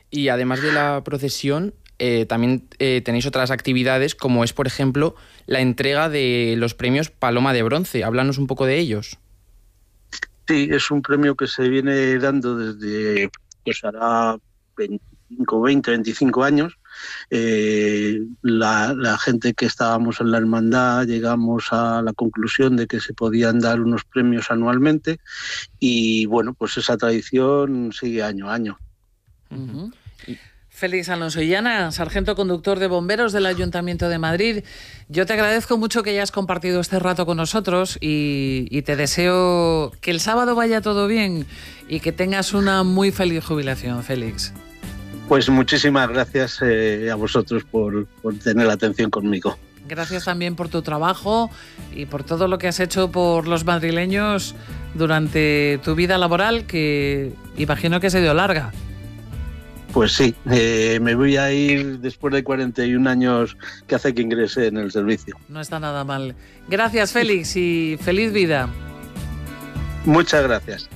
Y además de la procesión, también tenéis otras actividades, como es, por ejemplo, la entrega de los premios Paloma de Bronce. Háblanos un poco de ellos. Sí, es un premio que se viene dando desde, pues hará 25 años. La gente que estábamos en la hermandad llegamos a la conclusión de que se podían dar unos premios anualmente y bueno, pues esa tradición sigue año a año. Uh-huh. Félix Alonso Illana, sargento conductor de bomberos del Ayuntamiento de Madrid. Yo te agradezco mucho que hayas compartido este rato con nosotros y te deseo que el sábado vaya todo bien y que tengas una muy feliz jubilación, Félix. Pues muchísimas gracias a vosotros por tener la atención conmigo. Gracias también por tu trabajo y por todo lo que has hecho por los madrileños durante tu vida laboral, que imagino que ha sido larga. Pues sí, me voy a ir después de 41 años que hace que ingrese en el servicio. No está nada mal. Gracias, Félix, y feliz vida. Muchas gracias.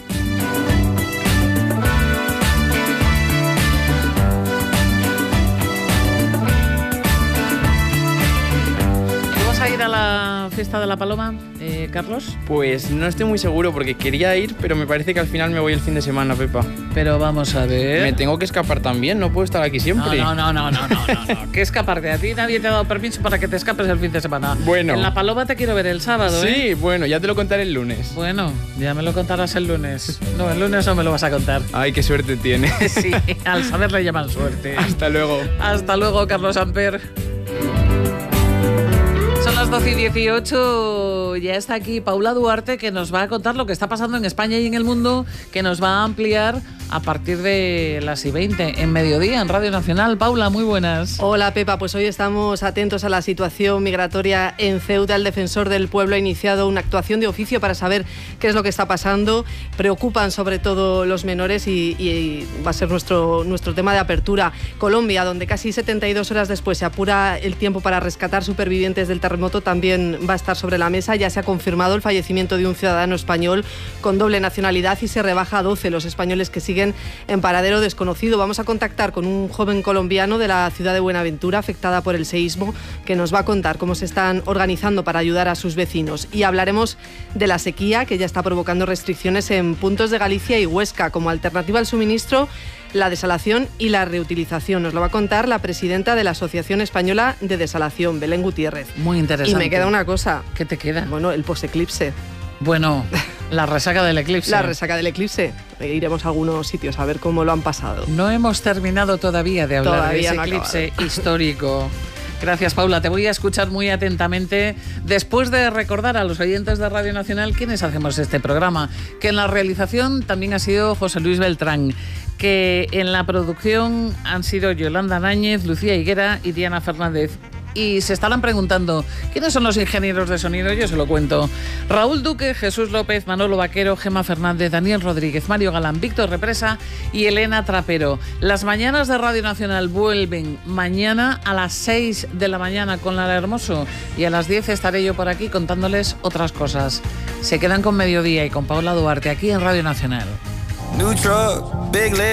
¿Vas a ir a la fiesta de la Paloma, Carlos? Pues no estoy muy seguro porque quería ir, pero me parece que al final me voy el fin de semana, Pepa. Pero vamos a ver... Me tengo que escapar también, no puedo estar aquí siempre. No. ¿Qué escaparte? A ti nadie te ha dado permiso para que te escapes el fin de semana. Bueno. En la Paloma te quiero ver el sábado, ¿eh? Sí, bueno, ya te lo contaré el lunes. Bueno, ya me lo contarás el lunes. No, el lunes no me lo vas a contar. Ay, qué suerte tiene. Sí, al saber le llaman suerte. Hasta luego. Hasta luego, Carlos Amper. Son las 12:18, ya está aquí Paula Duarte, que nos va a contar lo que está pasando en España y en el mundo, que nos va a ampliar a partir de las 20 en mediodía en Radio Nacional. Paula, muy buenas. Hola, Pepa, pues hoy estamos atentos a la situación migratoria en Ceuta. El defensor del pueblo ha iniciado una actuación de oficio para saber qué es lo que está pasando. Preocupan sobre todo los menores y va a ser nuestro tema de apertura. Colombia, donde casi 72 horas después se apura el tiempo para rescatar supervivientes del terremoto, también va a estar sobre la mesa. Ya se ha confirmado el fallecimiento de un ciudadano español con doble nacionalidad y se rebaja a 12 los españoles que siguen en paradero desconocido. Vamos a contactar con un joven colombiano de la ciudad de Buenaventura, afectada por el seísmo, que nos va a contar cómo se están organizando para ayudar a sus vecinos. Y hablaremos de la sequía, que ya está provocando restricciones en puntos de Galicia y Huesca. Como alternativa al suministro, la desalación y la reutilización. Nos lo va a contar la presidenta de la Asociación Española de Desalación, Belén Gutiérrez. Muy interesante. Y me queda una cosa. ¿Qué te queda? Bueno, el post-eclipse. Bueno, la resaca del eclipse. La resaca del eclipse. Iremos a algunos sitios a ver cómo lo han pasado. No hemos terminado todavía de hablar de ese no eclipse histórico. Gracias, Paula. Te voy a escuchar muy atentamente después de recordar a los oyentes de Radio Nacional quiénes hacemos este programa, que en la realización también ha sido José Luis Beltrán, que en la producción han sido Yolanda Náñez, Lucía Higuera y Diana Fernández. Y se estarán preguntando, ¿quiénes son los ingenieros de sonido? Yo se lo cuento. Raúl Duque, Jesús López, Manolo Vaquero, Gemma Fernández, Daniel Rodríguez, Mario Galán, Víctor Represa y Elena Trapero. Las mañanas de Radio Nacional vuelven mañana a las 6 de la mañana con Lara Hermoso y a las 10 estaré yo por aquí contándoles otras cosas. Se quedan con Mediodía y con Paula Duarte aquí en Radio Nacional.